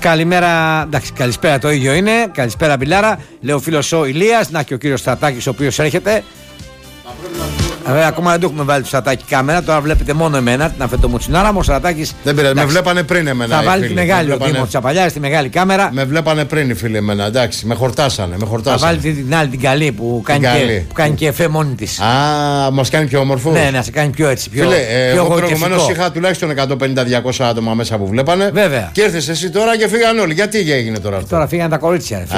Καλημέρα, εντάξει, καλησπέρα το ίδιο είναι. Καλησπέρα, Μπιλάρα. Λέει ο φίλος ο Ηλίας. Να και ο κύριος Στρατάκης, ο οποίος έρχεται. Βέβαια, ακόμα δεν το έχουμε βάλει το Στρατάκη κάμερα. Τώρα βλέπετε μόνο εμένα, την αφεντομουτσινάρα μου. Ο Στρατάκης. Δεν πειράζει, με βλέπανε πριν εμένα. Θα βάλει τη μεγάλη, ο Δήμος Τσαπαλιάρης, τη μεγάλη κάμερα. Με βλέπανε πριν οι φίλοι εμένα, εντάξει, με χορτάσανε. Θα βάλει την άλλη, την καλή που κάνει και εφέ μόνη της. Α, μας κάνει πιο όμορφο. Ναι, να σε κάνει πιο έτσι. Πιο, φίλε, πιο εγώ προηγουμένως είχα τουλάχιστον 150-200 άτομα μέσα που βλέπανε. Βέβαια. Και ήρθες εσύ τώρα και φύγαν όλοι. Γιατί έγινε τώρα αυτό? Τώρα φύγανε τα κορίτσια. Και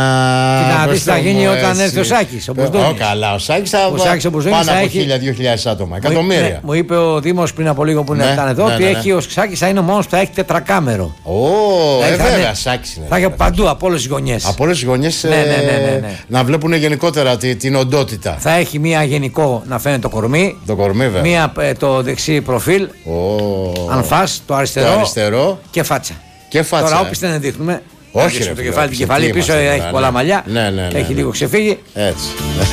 να δεις τι θα γίνει όταν έρθει ο Σάκης. Καλά, ο Σάκης θα πάνω από 1.000-2.000 άτομα. Εκατομμύρια. Μου είπε ο Δήμος πριν από λίγο που ήταν εδώ ότι έχει ο Σάκης θα είναι ο μόνος που θα έχει τετρακάμερο. Βέβαια, Σάκης είναι. Θα έχει παντού, από όλες τις γωνιές. Από όλες τις γωνιές να βλέπουν γενικότερα την οντότητα. Θα έχει μία γενικό να φαίνεται το κορμί. Το κορμί, βέβαια. Μία το δεξί προφίλ. Αν φας, το αριστερό. Και φάτσα. Τώρα όπιστε να δείχνουμε. Όχι, το κεφάλι πίσω έχει πολλά μαλλιά. Έχει λίγο ξεφύγει. Έτσι.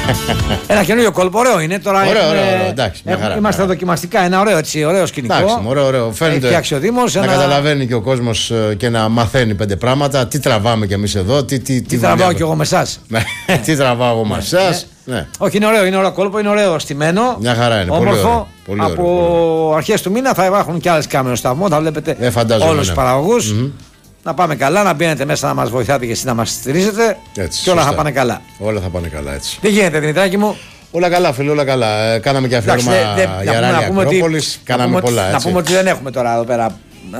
Ένα καινούριο κόλπο, ωραίο είναι. Τώρα εντάξει, είμαστε δοκιμαστικά. Ένα ωραίο σκηνικό. Εντάξει, ωραίο. Φαίνεται να καταλαβαίνει και ο κόσμος και να μαθαίνει 5 πράγματα. Τι τραβάμε κι εμείς εδώ. Τι τραβάω κι εγώ με εσάς. Τι τραβάω εγώ με εσάς. Όχι, είναι ωραίο κόλπο, είναι ωραίο στημένο. Μια χαρά είναι. Όμορφο. Από αρχές του μήνα θα υπάρχουν κι άλλες κάμερες στο σταθμό. Θα βλέπετε όλους τους παραγωγούς. Να πάμε καλά, να μπαίνετε μέσα να μας βοηθάτε και εσείς να μας στηρίζετε. Έτσι, και όλα θα πάνε καλά. Όλα θα πάνε καλά, έτσι. Τι γίνεται, Δημητράκη μου? Όλα καλά, φίλε, όλα καλά. Κάναμε και αφιέρωμα για Ράλια Ακρόπολης. Κάναμε πολλά, έτσι. Να πούμε ότι δεν έχουμε τώρα εδώ πέρα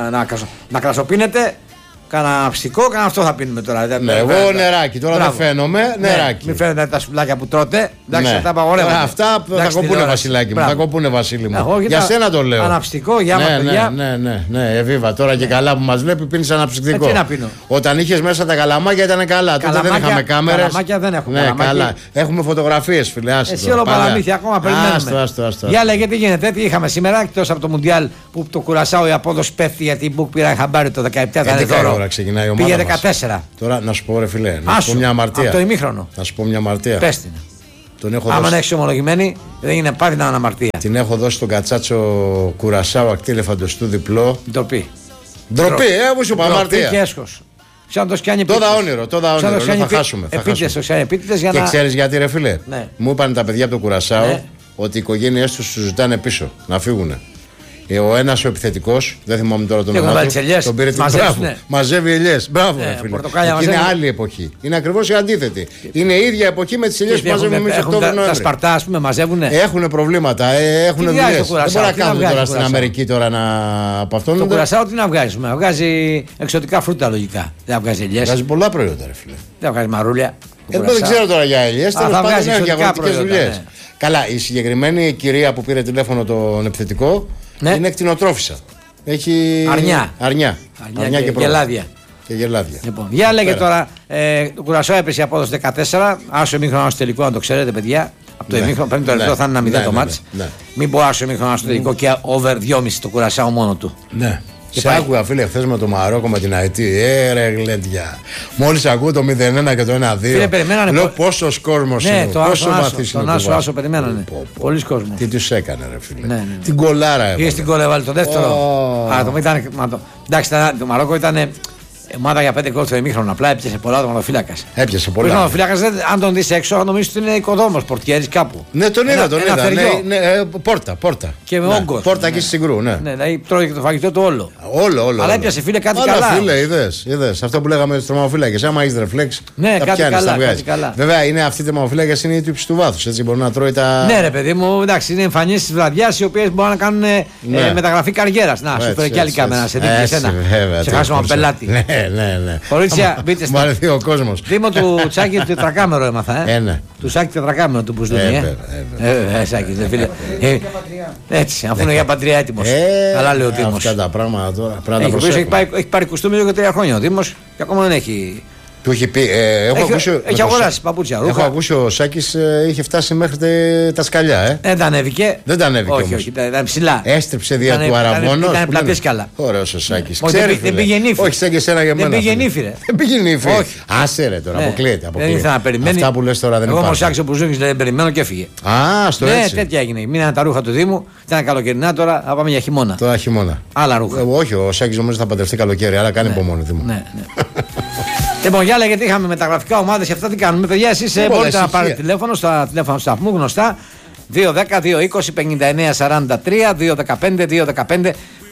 να κρασοπίνετε. Κάνα ψυχικό, κάνα αυτό θα πίνουμε τώρα. Ναι, εγώ νεράκι, τώρα δεν φαίνομαι. Νεράκι. Μην φαίνεται τα σουβλάκια που τρώτε. Εντάξει, τα απαγορεύονται. Αυτά θα κοπούνε, Βασιλάκι μου. Θα κοπούνε, Βασίλη μου. Για σένα το λέω. Αναψυκτικό, για μας, παιδιά. Ναι, εβίβα. Τώρα και καλά που μας βλέπει, πίνεις αναψυκτικό. Τι να πίνω? Όταν είχες μέσα τα καλαμάκια ήταν καλά. Τότε δεν είχαμε κάμερες. Καλαμάκια δεν έχουμε. Ναι, καλά. Έχουμε φωτογραφίες, φίλε. Εσύ όλο παραμύθια ακόμα περιμένουμε. Για λέγε τι γίνεται, τι είχαμε σήμερα εκτός από το Μουντιάλ που το Κουρασάο η απόδοση πέφτει γιατί η Μπουκ πήραν χαμπάρι το 17. Πήγε 14. Τώρα να σου πω, ρε φιλέ, να σου πω μια αμαρτία. Από το ημίχρονο. Να σου πω μια αμαρτία. Πες την. Άμα δεν έχεις ομολογημένη, δεν είναι πάλι να είναι αμαρτία. Την έχω δώσει στον κατσάτσο Κουρασάο ακτή ελεφαντοστού διπλό. Ντροπή. Ντροπή, μου σου είπα αμαρτία. Και έσχος. Σαν το σκιάνει όνειρο, θα χάσουμε. Και ξέρεις γιατί, ρε φιλέ? Μου είπαν τα παιδιά από το Κουρασάο ότι οι οικογένειές τους σου ζητάνε πίσω να φύγουνε. Ο ένας ο επιθετικός, δεν θυμάμαι τώρα τον όνομα του, τον πήρε την μαζεύει ελιές. Μπράβο, φίλε. Είναι άλλη εποχή. Είναι ακριβώς η αντίθετη. Είναι η ίδια εποχή με τις ελιές που μαζεύουμε εμείς Οκτώβριο-Νοέμβριο. Τα Σπαρτά, ας πούμε, μαζεύουνε. Έχουν προβλήματα, έχουν δουλειές. Δεν μπορεί να κάνουν τώρα στην Αμερική τώρα να από αυτόν. Το Κουρασάο τι να βγάζουμε? Βγάζει εξωτικά φρούτα λογικά. Δεν βγάζει ελιές. Βγάζει πολλά προϊόντα, ρε φίλε. Δεν βγάζει μαρούλια. Δεν ξέρω τώρα για ελιές. Τέλος πάντων έχει αγροτικές δουλειές. Καλά, η συγκεκριμένη κυρία που πήρε τηλέφωνο τον επιθετικό. Ναι. Είναι κτηνοτρόφισσα. Έχει αρνιά και γελάδια. Λοιπόν, για λέγε τώρα, το Κουρασάο έπεσε η απόδοση 14. Άσο ημίχρονο στο τελικό, να το ξέρετε, παιδιά. Από το ημίχρονο παίρνει το αριθμό, θα είναι ένα 0 το μάτς. Μην πω άσο ημίχρονο στο τελικό και over 2,5 το Κουρασάο μόνο του. Ναι. Σε άκουγα, φίλε, χθες με το Μαρόκο με την Αϊτή. Ρε γλέντια. Μόλις ακούω το 0-1 και το 1-2. Λέω πόσος κόσμος είναι. Πόσο βαθύς είναι. Τον Άσο περιμένανε. Πολλοί κόσμος. Τι τους έκανε, ρε φίλε. Την κολάρα έβαλε. Πήγε στην κόλλα, βάλει το δεύτερο. Εντάξει, το Μαρόκο ήταν ομάδα για 5 γκολ στο ημίχρονο. Απλά έπιασε πολλά ο τερματοφύλακας. Έπιασε πολλά. Ο τερματοφύλακας, αν τον δεις έξω, νομίζω ότι είναι οικοδόμος, πορτιέρης κάπου. Ναι, τον είδα. Πόρτα. Και με όγκος. Πόρτα και Συγκρού, ναι. Δηλαδή τρώει και το φαγητό του όλο. Όλο. Αλλά έπιασε, φίλε, κάτι καλά. Φίλε, είδες. Αυτό που λέγαμε στους τερματοφύλακες. Άμα έχεις ρεφλέξ, τα πιάνεις, καλά. Βέβαια, αυτοί οι τερματοφύλακες είναι η τύψη του βάθους. Έτσι μπορεί να τρώει τα. Ναι, ρε παιδί μου, εντάξει, είναι εμφανίσεις της βραδιάς οι οποίες μπορούν να κάνουν μεταγραφή καριέρας. Να, σου φέρει και άλλη κάμερα σε δίκη εσένα. Σε χάσουμε πελάτη. Ναι. Κορίτσια, μπείτε στην. Μου αρεθεί ο κόσμος. Δήμο του Τσάκη τετρακάμερο έμαθα. Ναι. Του Τσάκη τετρακάμερο του Μπουσλούνι. Τσάκη, φίλε. Έτσι, αφού είναι για πατριά έτοιμος. Καλά λέει ο Δήμος. Αυτά τα πράγματα τώρα. Έχει πάρει κουστούμι για 3 χρόνια ο Δήμος και ακόμα δεν έχει Του έχει πει. Έχει αγοράσει παπούτσια. Έχω ακούσει ο Σάκης είχε φτάσει μέχρι τα σκαλιά. Δεν τα ανέβηκε. Δεν τα ανέβηκε. Όχι, ήταν ψηλά. Έστρεψε δια του Αραβώνος. Ήταν πλατήσκαλα. Ωραίος ο Σάκης. Δεν πήγε νύφη. Όχι, σαν και εσένα για μένα. Δεν πήγε νύφη. Δεν πήγε νύφη. Άσε ρε τώρα, αποκλείεται. Δεν ήθελα να περιμένει. Αυτά που λες τώρα δεν υπάρχουν. Εγώ όμως άξιο που ζούγεις δεν περιμένω και έφυγε. Στο έτσι. Ναι, τέτοια έγινε. Μείναν τα ρούχα του Δήμου. Ήταν καλοκαιρινά, τώρα θα πάμε για χειμώνα. Τώρα χειμώνα. Άλλα ρούχα. Όχι, ο Σάκης νομίζω θα παντρευτεί καλοκαίρι, αλλά κάνει υπομονή. Λοιπόν, για λέγεται, είχαμε μεταγραφικά ομάδες και αυτά τι κάνουμε. Παιδιά, εσείς μπορείτε να πάρετε τηλέφωνο στα τηλέφωνα του σταθμού γνωστά 210-220-5943, 215-215-5943.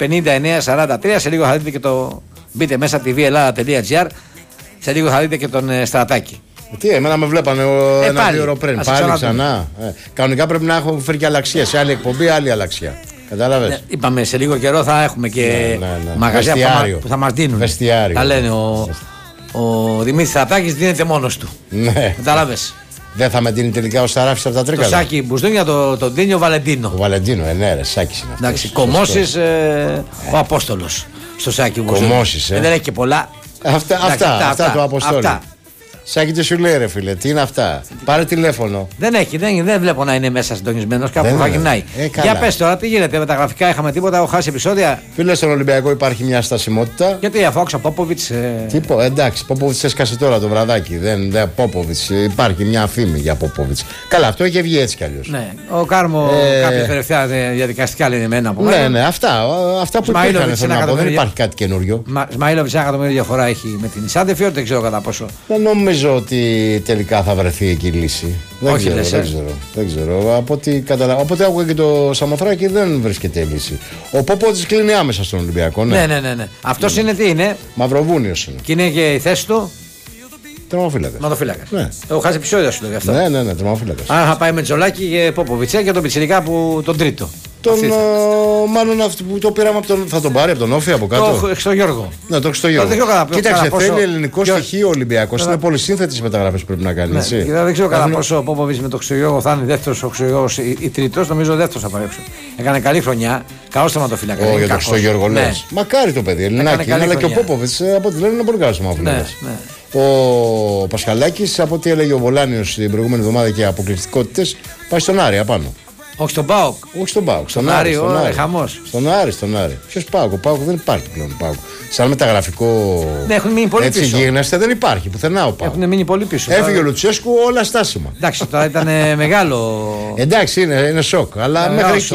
Σε λίγο θα δείτε και το. Μπείτε μέσα tvellada.gr. Σε λίγο θα δείτε και τον Στρατάκη. Τι, εμένα με βλέπανε ένα-δύο ώρα πριν. Πάλι ξανά. Κανονικά πρέπει να έχω φέρει και αλλαξία. Σε άλλη εκπομπή, άλλη αλλαξία. Κατάλαβες. Ναι, είπαμε σε λίγο καιρό θα έχουμε και μαγαζιά που θα μας δίνουν. Βεστιάριο. Τα λένε ο Δημήτρης Στρατάκης δίνεται μόνος του. Ναι. Κατάλαβες. Δεν θα με δίνει τελικά ο Σαράφης από τα τρίκαλα. Το Σάκη Μπουστούνια, τον δίνει ο Βαλεντίνο. Ο Βαλεντίνο, ναι, ρε, Σάκης είναι αυτός. Εντάξει, Κομμώσεις, ο Απόστολος στο Σάκη Μπουστούνια. Κομμώσεις, δεν έχει και πολλά. Αυτά του Αποστόλου. Σάκη, τι σου λέει, ρε φίλε, τι είναι αυτά. Πάρε τηλέφωνο. Δεν βλέπω να είναι μέσα συντονισμένος, κάπου θα γυρνάει. Για πες τώρα, τι γίνεται με τα γραφικά, είχαμε τίποτα, έχω χάσει επεισόδια. Φίλε, στον Ολυμπιακό υπάρχει μια στασιμότητα. Γιατί αφού άκουσα Πόποβιτς. Εντάξει, Πόποβιτς έσκασε τώρα το βραδάκι. Δεν Πόποβιτς, υπάρχει μια φήμη για Πόποβιτς. Καλά, αυτό είχε βγει έτσι κι αλλιώς. Ναι, ο Κάρμο, κάποια τελευταία διαδικαστικά λένε εμένα από μένα. Ναι, αυτά που υπήρχαν θέλω να πω, δεν υπάρχει κάτι καινούριο. Σμαΐλοβιτς 1 εκατομμύριο διαφορά έχει με την Ισάντεφη, δεν ξέρω κατά πόσο. Δεν νομίζω ότι τελικά θα βρεθεί εκεί η λύση. Δεν ξέρω. Από ό,τι καταλαβαίνω. Οπότε άκουγα και το Σαμοθράκη δεν βρίσκεται λύση. Ο Πόποβιτς κλείνει άμεσα στον Ολυμπιακό. Ναι. Αυτός είναι τι είναι. Μαυροβούνιος είναι. Και είναι και η θέση του. Τερματοφύλακας. Ναι. Έχω χάσει επεισόδια σου λέει αυτό. Ναι, τερματοφύλακας. Άρα θα πάει με Τζολάκη και Πόποβιτς και τον Πιτσιρικά που τον τρίτο. Μάλλον αυτό που το πήραμε θα τον πάρει από τον Όφη από κάτω. Το Χριστογιώργο. Ναι, το Χριστογιώργο. Κοίταξε, θέλει ελληνικό στοιχείο ο Ολυμπιακός. Είναι πολύ σύνθετες μεταγραφές που πρέπει να κάνει. Δεν ξέρω κατά πόσο ο Πόποβιτς με το Χριστογιώργο θα είναι δεύτερος ο Χριστογιώργος ή τρίτος. Νομίζω ο δεύτερος θα παρέψει. Έκανε καλή χρονιά. Καλό τερματοφύλακα. Για τον Χριστογιώργο λες. Μακάρι το παιδί, Ελληνάκι. Αλλά και ο Πόποβιτς από ό,τι λένε είναι πολύ καλό τερματοφύλακα. Ο Πασχαλάκης, από ό,τι έλεγε ο Βολάνιος την προηγούμενη εβδομάδα και αποκλειστικότητες, πάει στον Άρη απάνω. Όχι στον ΠΑΟΚ. Στον Άρη. Χαμός. Στον Άρη. Ποιος ΠΑΟΚ? Ο ΠΑΟΚ δεν υπάρχει πλέον. ΠΑΟΚ. Σαν μεταγραφικό. Ναι, έχουν μείνει πολύ πίσω. Έτσι γίγνεστε, δεν υπάρχει πουθενά ο ΠΑΟΚ. Έχουν μείνει πολύ πίσω. Έφυγε ο Λουτσέσκου, όλα στάσιμα. Εντάξει, τώρα ήταν μεγάλο. Εντάξει, είναι σοκ. Αλλά μέχρι εκεί.